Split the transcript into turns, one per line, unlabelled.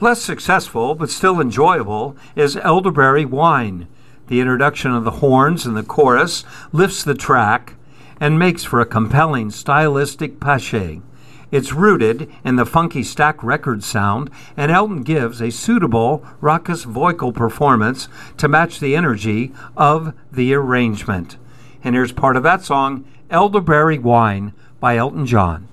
Less successful, but still enjoyable, is Elderberry Wine. The introduction of the horns in the chorus lifts the track and makes for a compelling stylistic pache. It's rooted in the funky Stax record sound, and Elton gives a suitable raucous vocal performance to match the energy of the arrangement. And here's part of that song, Elderberry Wine by Elton John.